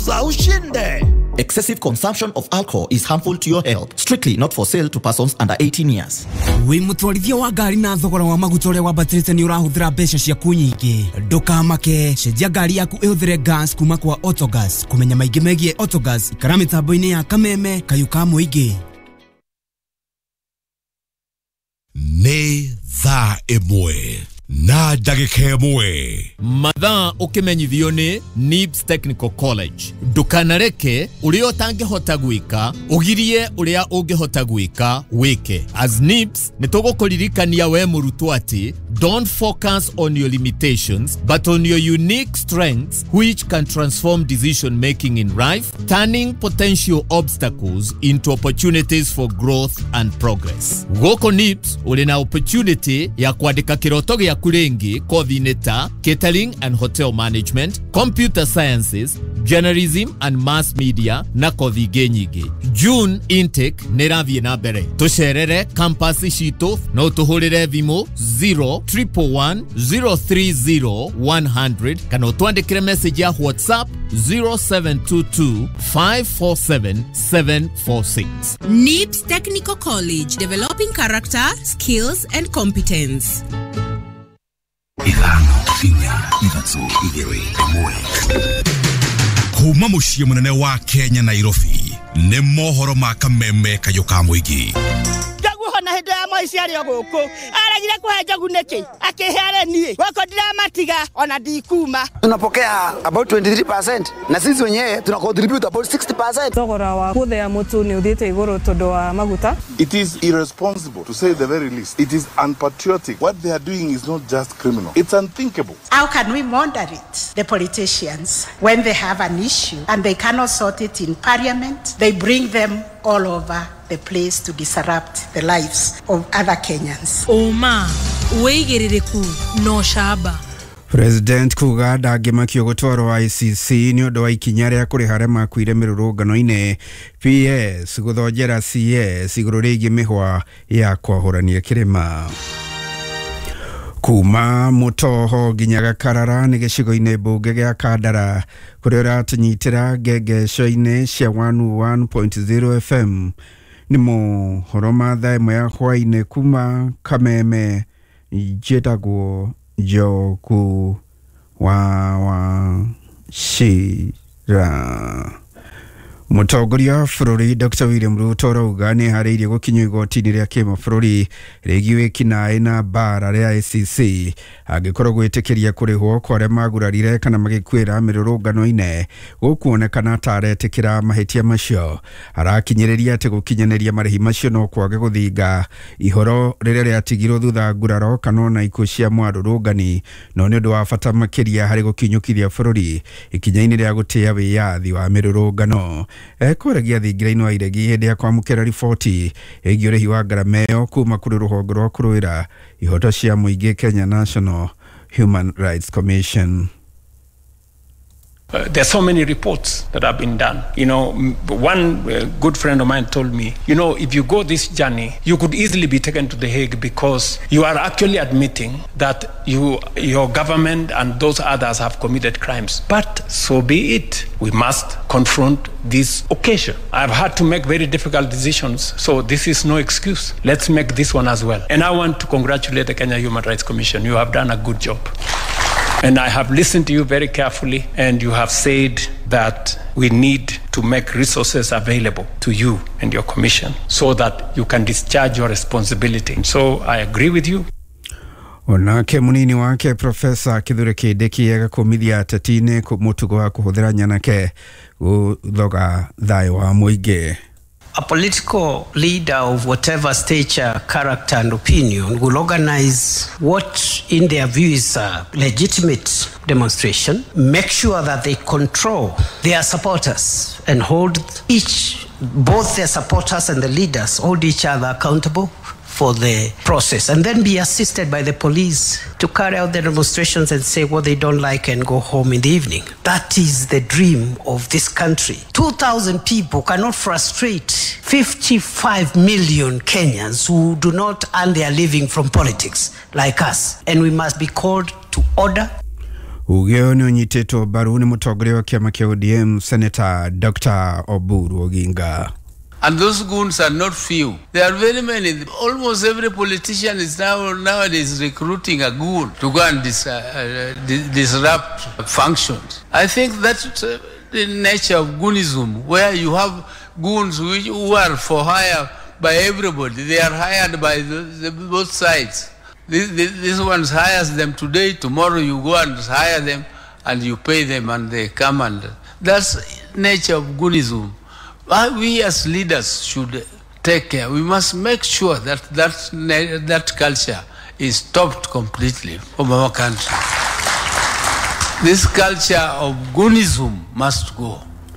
cheza ushinde. Excessive consumption of alcohol is harmful to your health. Strictly not for sale to persons under 18 years. We mutwarithia wa ngari na thogora wa maguta uria wabatirite ni urahuthira mbeca ciaku nyingi. Ndukamake, cenjia ngari yaku ihuthire gas kuma kwa Autogas. Kumenya maingi megie Autogas, ikara mitambo-ini ya Kameme, Kayuka Muingi. Nĩ thaa ĩmwe na ndagĩka ĩmwe. Mathaa ũkĩmenyithio nĩ NIBS Technical College. Ndukanareke ũrĩa ũtangĩhota gwĩka ũgirie ũrĩa ũngĩhota gwĩka wĩke. As NIBS nĩtũgũkũririkania we mũrutwo atĩ don't focus on your limitations but on your unique strengths which can transform decision making in life, turning potential obstacles into opportunities for growth and progress. Gũkũ NIBS ũrĩ na opportunity ya kwandĩka kĩroto gĩaku rĩngĩ kothi-inĩ ta catering and hotel management, computer sciences, journalism and mass media na kothi ingĩ nyingĩ. June intake nĩrathiĩ na mbere. Tũcerere campus citũ no tũhũrĩre thimũ 011030100 kana ũtwandĩkĩre message ya WhatsApp 0722547746. NIBS Technical College, developing character, skills and competence. Ithano, inya, ithatũ, igĩrĩ, ĩmwe. Kuma mũciĩ mũnene wa Kenya Nairobi, nĩ mohoro ma Kameme, Kayuka Muingi. Na hĩndĩ ya Moiciari gũkũ aragire kũhe Njogu nĩkĩ akĩheare niĩ gũkũ ndiramatiga ona ndikuma. Tunapokea about 23% na sisi wenyewe tuna contribute about 60%. Thogora wa kuthea mutu ni uthite iguru tondu wa maguta. It is irresponsible, to say the very least. It is unpatriotic. What they are doing is not just criminal. It's unthinkable. How can we moderate the politicians when they have an issue and they cannot sort it in parliament? They bring them all over the place to disrupt the lives of other Kenyans. Oma, weigiririku no shaba. President kuga ndagimakio gutwarwo ICC ni undu wa ikinya ria kuri hare makuire mirurungano-ini. PS guthonjera CS iguru rigi mihwa ya kwahurania kirima. Kuma Mutoho nginya Gakarara ni gicigo-ini mbunge gia Kandara kuria ratunyitira ngengeco-ini cia 101.0 FM ni mohoro ma thaa ĩmwe ya hwaĩ-inĩ kuma Kameme. Njĩtagwo Njogu wa Shira. Mũtongoria wa bũrũri Dr. William Ruto rauga nĩ harĩirie gũkinywo igoti-inĩ rĩa kĩmabũrũri rĩgiĩ wĩkinaĩ na mbara rĩa ICC angĩkorwo gwĩtĩkĩria kũrĩhwo kwa arĩa magurarire kana magĩkuĩra mĩrũrũngano-inĩ gũkuonekana ta aretĩkĩra mahĩtia macio. Arakinyĩrĩria atĩ gũkinyanĩria marĩhi macio no kwage gũthinga ihoro rĩrĩa rĩatigirwo thutha nguraro kana ona ikuũ cia mũarũrũngani, no nĩ ũndũ wa bata makĩria harĩ gũkinyũkithia bũrũri ikinya-inĩ rĩa gũtĩĩa wĩyathi wa mĩrũrũngano. Kũregia thingira-inĩ wa iregi hĩndĩ ya kwamũkĩra riboti ĩgiĩ ũrĩhi wa ngarama ĩyo kuma kũrĩ rũhonge rwa kũrũĩra ihoto cia mũingĩ Kenya National Human Rights Commission. There are so many reports that have been done. You know, one good friend of mine told me, you know, if you go this journey, you could easily be taken to The Hague because you are actually admitting that your government and those others have committed crimes. But so be it. We must confront this occasion. I've had to make very difficult decisions, so this is no excuse. Let's make this one as well. And I want to congratulate the Kenya Human Rights Commission. You have done a good job. And I have listened to you very carefully, and you have said that we need to make resources available to you and your commission so that you can discharge your responsibility. So I agree with you. Onake munini wake Professor Kithure Kindiki agakumithia ateti-inĩ mũtugo wa kũhũthĩra nyanake gũthoga thayũ wa mũingĩ. A political leader of whatever stature, character and opinion will organize what in their view is a legitimate demonstration, make sure that they control their supporters and hold both their supporters and the leaders hold each other accountable for the process, and then be assisted by the police to carry out the demonstrations and say what they don't like and go home in the evening. That is the dream of this country. 2,000 people cannot frustrate 55 million Kenyans who do not earn their living from politics like us, and we must be called to order. Ugeo ni unyiteto baru ni mutongoria wa kiama kia ODM Senator Dr. Oburu Oginga. And those goons are not few. There are very many. Almost every politician is nowadays recruiting a goon to go and disrupt functions. I think that's the nature of goonism, where you have goons who are for hire by everybody. They are hired by both sides. This one hires them today, tomorrow you go and hire them and you pay them and they come, and that's nature of goonism. We as leaders should take care. We must make sure that culture is stopped completely from our country. This culture of goonism must go.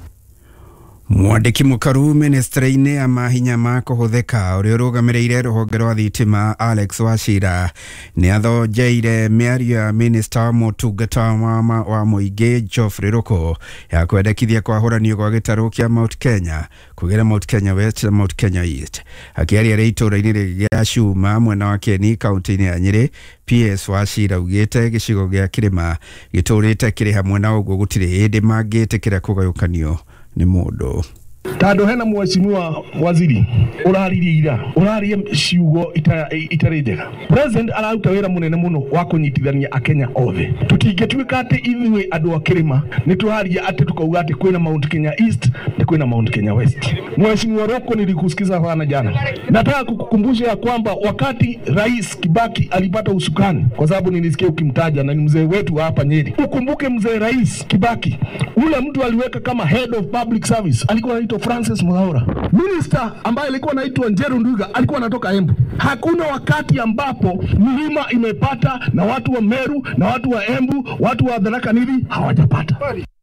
Mwandiki mukaru ministry-ini ya mahinya ma kuhuthika uria urugamirire ruhonge rwa thitima Alex Wachira ni athojeire miario ya minister motungata wa muingi Geoffrey Ruku ya kwendekithia kwahuranio kwa gitaru kia Mount Kenya kugera Mount Kenya West na Mount Kenya East. Akiaria ritura-ini ria Shuma mwena wa Kieni kaunti-ini ya Nyeri, PS Wachira ugite gicigo gia Kirima giturite kiri hamwe na uguo gutiri hindi mangitikira kugayukanio ni modo. Tado hena mheshimiwa waziri uraririe ciugo itari njega. President araruta wira munene muno wa kunyitithania akenya othe. Tutingituika ati ithuĩ andu a Kirima ni tuharia ati tukauga ati kwina Mount Kenya East na kwina Mount Kenya West. Mheshimiwa Ruku, nilikusikiza sana jana. Nataka kukukumbusha ya kwamba wakati Rais Kibaki alipata usukani, kwa sababu nilisikia ukimtaja na ni mzee wetu hapa Nyeri. Ukumbuke mzee Rais Kibaki, ule mtu aliweka kama head of public service alikuwa anaitwa Francis Mulaura. Minister ambaye alikuwa anaitwa Njeru Nduiga alikuwa anatoka Embu. Hakuna wakati ambapo milima imepata na watu wa Meru na watu wa Embu, watu wa Tharaka Nithi hawajapata.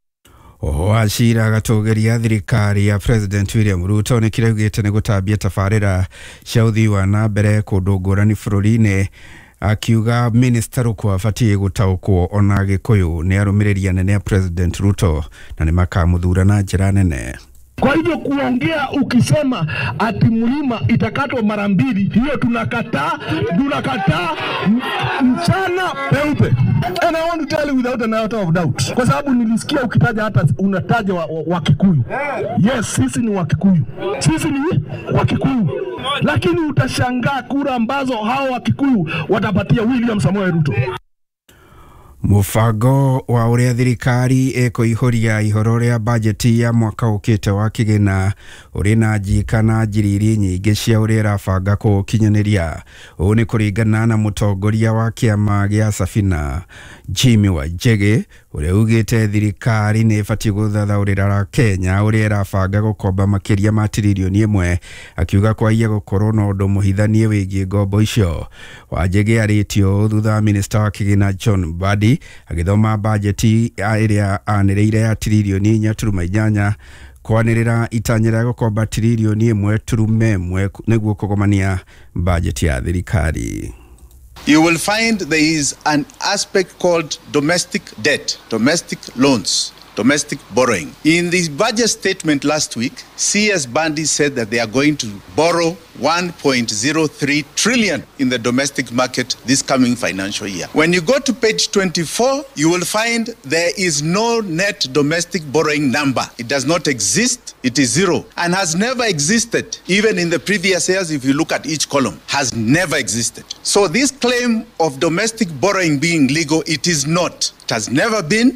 Wachira agatogeria thirikari ya President William Ruto ni kiraugite ni gutambia tabarira cia uthii wa na mbere kundu ngurani bururi-ini, akiuga minister Ruku abatie gutaukwo ona Gikuyu ni arumiriri anene ya President Ruto na ni makamuthura na njira nene. Kwa hivyo kuongea ukisema ati mlima itakatwa mara mbili, hiyo tunakataa mchana peupe. And I want to tell you without an iota of doubt, kwa sababu nilisikia ukitaja hata unataja wa Kikuyu. Yes, sisi ni wa Kikuyu. Lakini utashangaa kura ambazo hao wa Kikuyu watapatia William Samoei Ruto. Mufango wa uria thirikari ikuihuria ihoro ria bajeti ya mwaka ukite wa kigina uri na njika na njiriri nyingi cia uria irabanga kukinyaniria. Uu ni kuringana na mutongoria wa kiama gia Safina Jimmy Wanjigi uria ugite thirikari ni ibatie guthathaurira Kenya uria irabanga gukomba makiria ma tiririoni 1, akiuga kwaiya gukorwo na undu muhithanie wigie ngombo icio. Wanjigi aritio thutha minister wa kigina John Mbadi agithoma bajeti iria aniriire ya tiririoni 4.8 kwanirira itanyira gukomba tiririoni 1.1 niguo kugomania bajeti ya thirikari. You will find there is an aspect called domestic debt, domestic loans, domestic borrowing. In the budget statement last week, CS Bandi said that they are going to borrow 1.03 trillion in the domestic market this coming financial year. When you go to page 24, you will find there is no net domestic borrowing number. It does not exist. It is zero and has never existed. Even in the previous years, if you look at each column, has never existed. So this claim of domestic borrowing being legal, it is not. It has never been.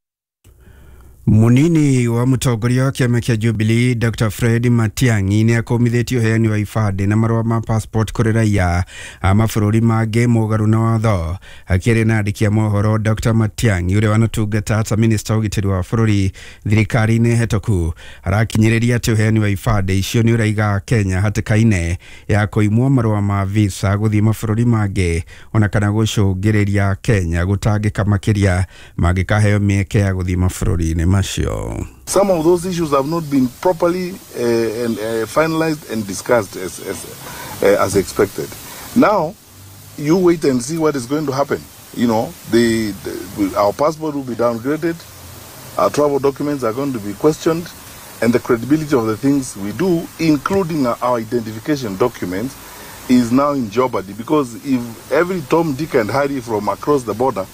Munini wa mutongoria wa kiama kia Jubilee Dr. Fred Matiang'i ni akomithitie uheani wa ibande na marua ma passport kuri raia a mabũrũri mangĩ mũgarũ na watho. Akĩaria na andĩki a mohoro, Dr. Matiang'i uria wanatungata ta minister ugitĩri wa bũrũri thirikari-inĩ hetũku arakinyĩrĩria atĩ uheani wa ibande icio ni uraiga Kenya hatĩka-inĩ ya kũimwo marua ma visa gũthiĩ mabũrũri mangĩ ona kana gũcũngĩrĩria Kenya gũtangĩka makĩria mangĩkaheo mĩeke ya gũthiĩ mabũrũri-inĩ. Some of those issues have not been properly finalized and discussed as expected. Now, you wait and see what is going to happen. You know, our passport will be downgraded, our travel documents are going to be questioned, and the credibility of the things we do, including our identification documents, is now in jeopardy. Because if every Tom, Dick, and Harry from across the border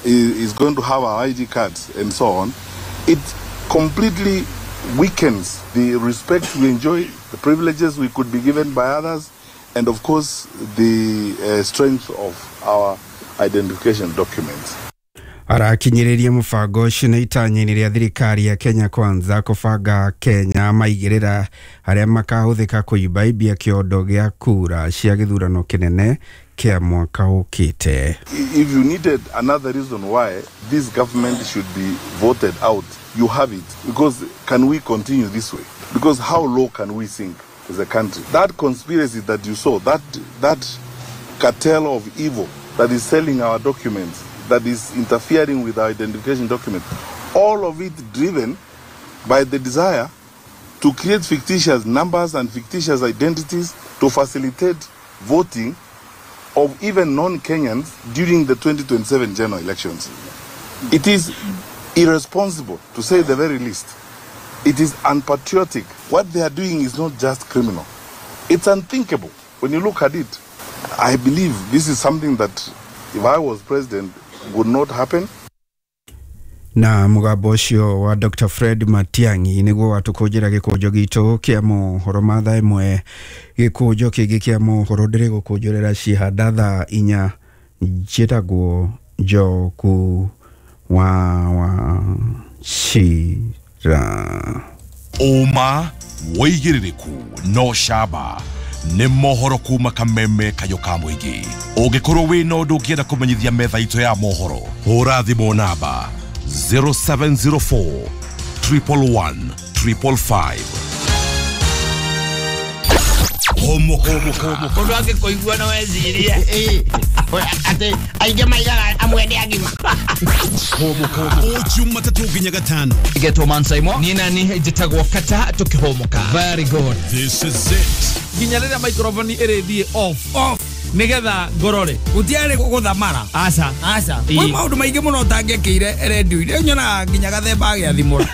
is going to have our ID cards and so on, it completely weakens the respect we enjoy, the privileges we could be given by others, and of course the strength of our identification documents. Arakinyiriria mubango ucio na itanyini ria thirikari ya Kenya Kwanza kubanga Kenya maigirira aria makahuthika kuibaibia kiondo gia kura cia githurano kinene kia mwaka ukite. If you needed another reason why this government should be voted out, you have it. Because can we continue this way? Because how low can we sink as a country? That conspiracy that you saw, that cartel of evil that is selling our documents, that is interfering with our identification documents, all of it driven by the desire to create fictitious numbers and fictitious identities to facilitate voting of even non-Kenyans during the 2027 general elections. It is irresponsible, to say the very least. It is unpatriotic. What they are doing is not just criminal. It's unthinkable. When you look at it, I believe this is something that, if I was president, would not happen. Na mugambo ucio wa Dr. Fred Matiang'i niguo watukujira gikujo gitu kia mohoro mathaa imwe gikujo kingi kia mohoro ndiri gukujurira cihandatha inya njitagwo Njoku wa Shira. Uma woigiririku no shaba ne mohoro kuma kameme kayo kamwigi ogikorwo wi no ndugienda kumenyithia metha ito ya mohoro hura thimo namba 0704 111 555. Homo Kodwake koigwa na weziria ate aige maiga amwende agima Ojuma tatu ginya gatano Geto Mansaimo nina ni jitagwa kata tukihomoka. Very good. This is it. Ginyalera microphone eredi off nigetha ngorore utiare guthamara asa kwa maundu maingi muno tangekire radio ile nyona nginya gathemba gia thimura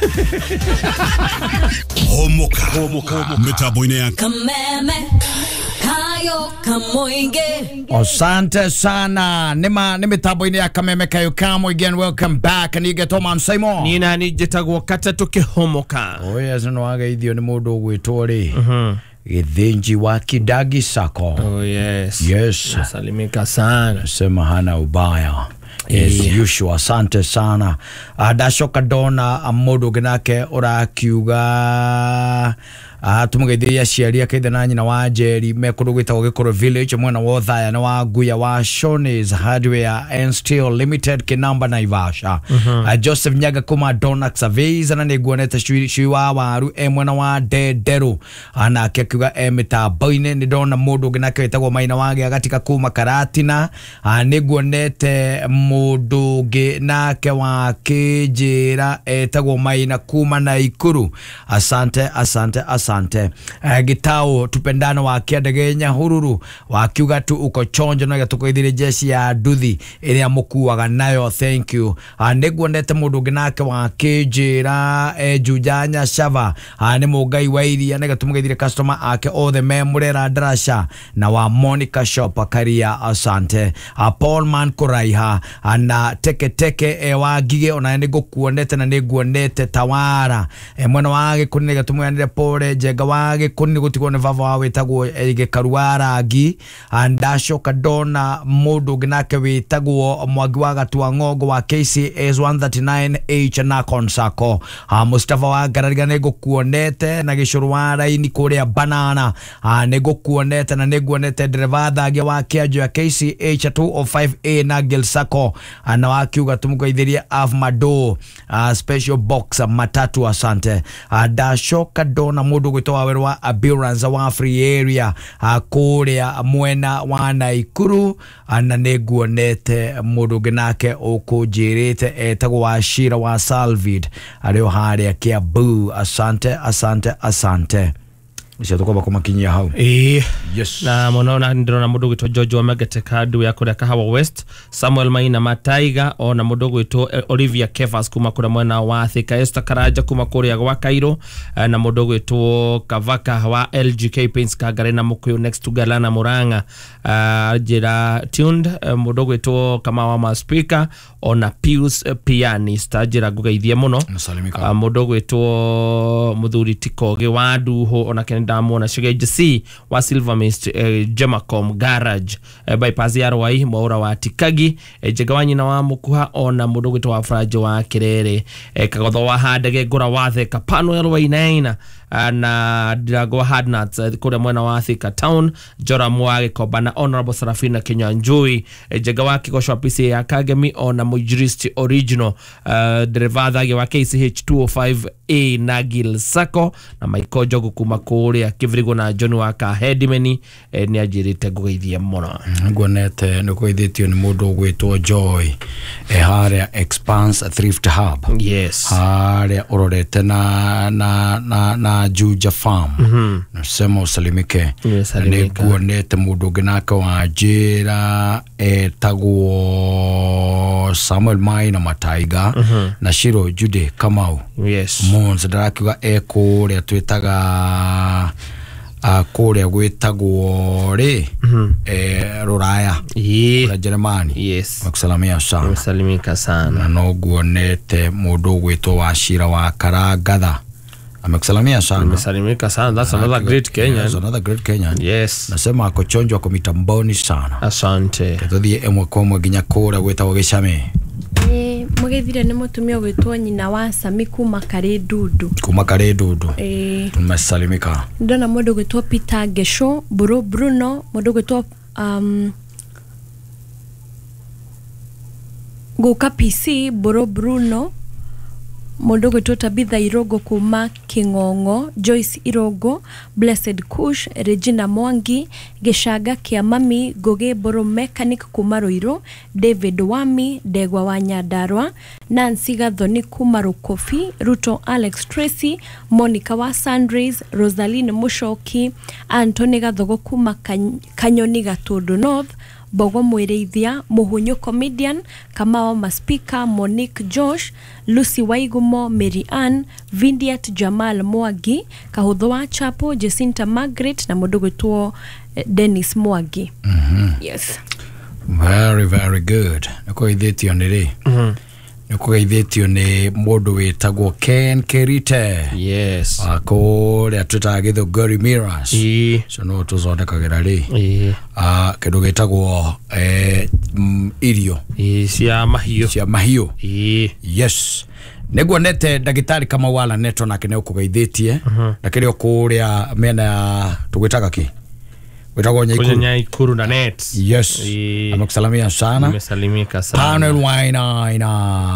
homoka mitambo-ini ya kameme kayo kamoinge. Asante sana ni mitambo-ini ya kameme kayo kamoinge and welcome back and you get on Simon nina ni jitagwo kata tukihomoka. Oh yes, no ageithio ni mundu gwitwo ri Githinji wa Kidagi Sako. Oh yes. Yes. Salimika sana. Sema hana ubaya. Yes, usual. Asante sana. Dashoka dona amodo genake orakiuga tumugeithia ciaria kaitha na nyina wa Njeri mekuru gwitagwo Gikoro Village mwena wa Othaya na wa Nguya wa Shoney's Hardware and Steel Limited kinamba Naivasha. Joseph Nyaga kuma Donax Surveys na niguonete shui wa waru mwena wa Dederu anake akiuga mitambo-ini ni ndona mundu ginake witagwo Maina wage agatika kuma Karatina niguonete mundu ginake wa Kijira etagwo Maina kuma Naikuru. Asante Gitao tupendano wa Kiadegenya Hururu wakiuga tu uko chonjo na gatukoithire jeshi ya Duthi iria mukuaga nayo. Thank you. Niguonete mundu ginake wa Kijira Jujanya Shava ni mugai wa iria na gatumugeithire customer ake othe memurera Darasha na wa Monica Shop Karia. Asante. Paul Man Kuraiha na teke wa Gige ona nigukuonete na niguonete Tawara mwena wage kunene gatumuganire pore Jega wage kunene gutigwo ne vava wetagwo Gikaruara gi Ndashoka dona mundu ginake wetagwo Mwagi wa Gatua Ngogo wa KCS 139H na Konsako. Mustafa wa Garariga nigukuonete na Gicuru wa Raini kuria Banana nigukuonete na niguonete dereva thage wa Kiajo ya KCH 205A na Gilsako na wakiuga tumugeithiria Avmado special box matatu. Asante. Dashoka dona mundu gwitwa werwa Abiranza wa Free Area kuria mwena wa Naikuru na niguonete mundu ginake ukujirite etagwo wa Shira wa Salvid ario haria Kiambu. Asante Nisha tukoba kumakinyia hau. Yes. Na monona ndiro mudogo to George wa Megate kadu ya kura Kahawa West. Samuel Maina Mataiga ona mudogo to Olivia Kevas kuma kura mwena wa Thika. Esther Karaja kuma kura ya Kairo na mudogo to Kavaka wa LGK Paints Kagare na Mukuyu next to Galana Muranga. Jira tuned mudogo to Kamawa ma speaker ona Pius Pianist ajira gugeithie muno mundu gwitwo muthuri Tikoge wa Nduhu ona Kenda Mona Shige C wa Silver Mist Gemacom Garage bypass ya Rwai Mwaura wa Tikagi Jegawanyi na wa Mukuha ona mundu gwitwo wa Frajo wa Kirere Kagotho wa Handege Gura wa Theka Panuel wa Inaina na Drago Hadnats kule mwena wa Thika Town Jora Mwage Kobana Honorable Sarafina Kinyanjui Jegawa Kikoshwa PC ya Kagemi ona Mujuristi Original derevadha wa KCH 205A Nagil Sako na Maiko Jogu Kumakuri ya Kivrigo na John Waka Hedimeni ni ajirite gugeithia muno ngwonete no kuithitio ni mundu gwitwo Joy haria Expanse Thrift Hub yes haria urorete na Juja Farm na sema usalimike ni ngwonete mundu nginaka wa njira etagwo Samuel Maina Mataiga na Shiro Jude Kamau yes Mons ndarakiuga ekuria twitaga kuria gwitagwo ri Ruraya na Jeremani yes makusalamia sana usalimika sana na no guonete mundu gwitwo Wachira wa Karangatha amekusalamia sana umesalimika sana that's another great Kenyan that's another great Kenyan yes nasema akochonjwa kwa mitamboni sana asante tuthie emwe kwa mwe ginya kura gwitagwo Gicame mugeithire ni mutumia gwitwo nyina wa Sami kuma Karedudu tumesalimika ndona mundu gwitwo Peter Gesho Bruno mundu gwitwo Guka PC Bruno mundu gwitwo Tabitha Irogo kuma Kingongo Joyce Irogo Blessed Kush Regina Mwangi Gishanga kia Mami Goge Boro Mechanic kuma Ruiru David Wami Degwa wa Nyandarua Nancy Gathoni kuma Rukofi Ruto Alex Tracy Monica wa Sunrise Rosaline Mushoki Anthony Gathogo kuma Kanyoni Gatundu North Bogo Mwereithia Muhunyo Comedian Kamao Maspika Monique Josh Lucy Waigumo Mary Ann Vindiat Jamal Mwagi Kahudho wa Chapo Jacinta Margaret na mundu gwitwo Dennis Mwagi yes very very good nako ithitio ni ri niko ithitio ni mundu witagwo Ken Kerite yes akore atutaga Githunguri Mirrors so no tuzondekagira ri kindu gitagwo irio cia mahio yes negwonete ndagitari kama wala neto na kene ukugeithitie na kile okuria mena tugwitaga ki wetagwo Nyaikuru na net yes amekusalamia sana nimesalimika sana Panel Wine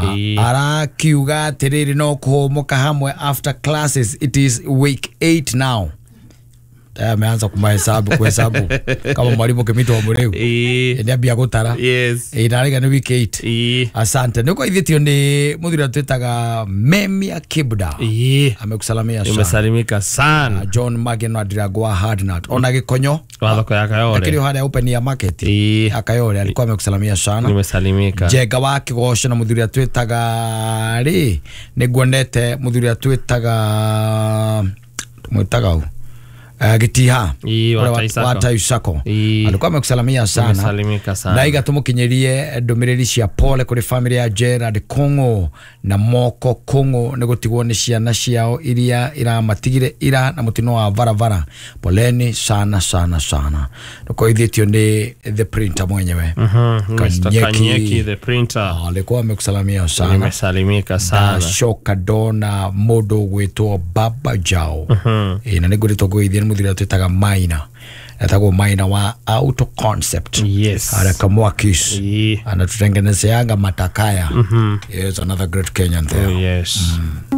arakiuga tiriri no kuhomoka hamwe after classes it is week 8 now ameanza kuhesabu kama mwalimu Kimito wa Mureu ndio bia gutara yes inariga ni week 8 asante niko ithitio ni muthira twitaga Memia Kibda amekusalamia sana umesalimika sana John Magen wa Diragwa Hardnut ona Gikonyo wa thoko ya Kayole lakini hada open ya market Akayole alikuwa amekusalamia sana umesalimika Jega wa Kigosho na muthira twitaga ri niguonete muthira twitaga mwitaga Gitiha Wataisako alikuwa amekusalamia sana na iga tumukinyerie ndumiriri cia pole kuri family ya Gerard Kongo na Moko Kongo negutigwo ni ciana ciao iria iramatigire ira na mutino wa varavara poleni sana nuko ithitio ni the printer mwenyewe Kanyeki the printer alikuwa amekusalamia sana nimesalimika sana shoka dona modo gwitwo Baba Jao na negurito gwithia muthira twitaga Maina etagwo Maina wa Auto Concept yes ara kamwakis anatutengenezeanga matakaya yes another great Kenyan there yes